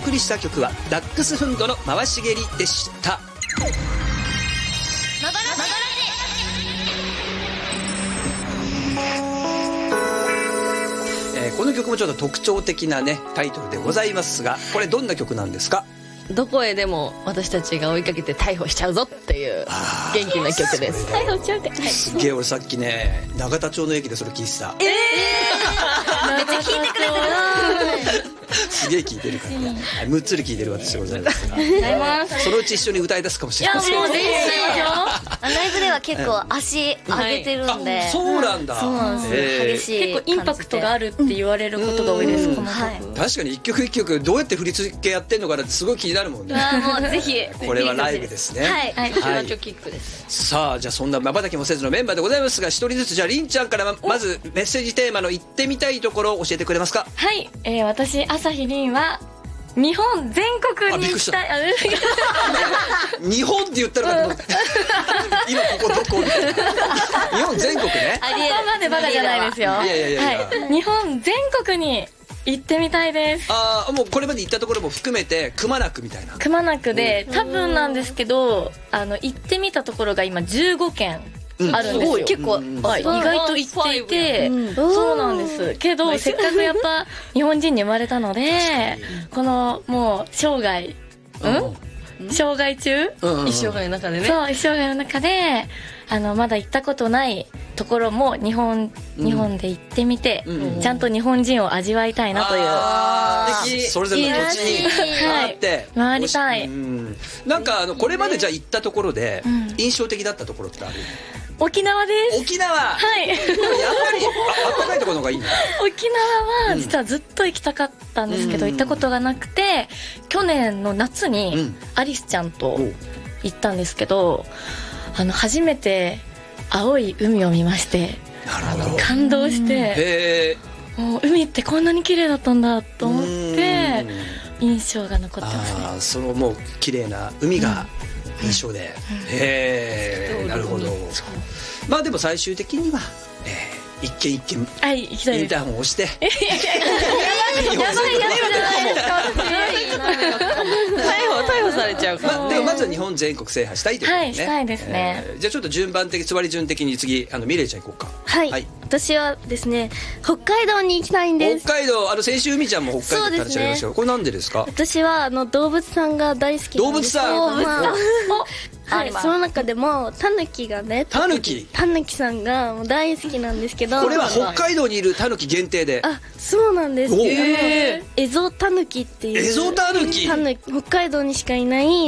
送りした曲はダックスフンドの回し蹴りでした。この曲もちょっと特徴的なねタイトルでございますが、これどんな曲なんですか？ どこへでも私たちが追いかけて逮捕しちゃうぞっていう元気な曲です。逮捕しちゃうって、 すげえ、俺さっきね永田町の駅でそれ聞いてた。 めっちゃ聞いてくれてる。 すげえ聞いてるからね。むっつり聞いてる私でございますが、そのうち一緒に歌い出すかもしれません。 ライブでは結構足上げてるんで、 そうなんだ。 そうなんです。激しい結構インパクトがあるって言われることが多いです。この曲。 確かに一曲一曲どうやって振り付けやってんのかなってすごい気になるもんね。 もうぜひ。 これはライブですね。 はい。 シュラチョキックです。 さあ、じゃあそんな瞬きもせずのメンバーでございますが、一人ずつじゃありんちゃんからまずメッセージテーマの行ってみたいところを教えてくれますか？ はい、私朝日りんは日本全国に行きたい。 日本って言ったのかと思って今ここどこみたいな。日本全国ね。 そこまでバカじゃないですよ。 いや、 日本全国に行ってみたいです。 もうこれまで行ったところも含めてくまなくみたいな。 くまなくで多分なんですけど、行ってみたところが今15県あるんですよ。 結構意外と行っていて、そうなんですけど、せっかくやっぱ日本人に生まれたので、このもう生涯中、 一生涯の中でね。 そう、一生涯の中でまだ行ったことないところも日本で行ってみて、ちゃんと日本人を味わいたいなという。 それぞれの土地に回りたい。 なんかこれまでじゃあ行ったところで印象的だったところってある？ 沖縄です。 沖縄。 はい。 やっぱり暖かいところの方がいいんだ。 沖縄は実はずっと行きたかったんですけど、行ったことがなくて、去年の夏にアリスちゃんと行ったんですけど、初めて青い海を見まして、感動して、もう海ってこんなに綺麗だったんだと思って印象が残ってますね。 そのもう綺麗な海が印象で、なるほど。まあでも最終的には一軒一軒インターホンを押して、 やばいやつじゃないですか。 逮捕されちゃうから。 でもまずは日本全国制覇したいということね。 はい、したいですね。 じゃあちょっと順番的、つわり順的に次ミレイちゃん行こうか。 はい。私はですね、北海道に行きたいんです。 北海道、先週海ちゃんも北海道からしゃべりましたよ。これなんでですか？ 私は動物さんが大好きなんです。 動物さん。 はい、その中でもタヌキがね、タヌキさんがもう大好きなんですけど、 これは北海道にいるタヌキ限定で。 そうなんです。エゾタヌキっていう、 エゾタヌキ、 北海道にしかいない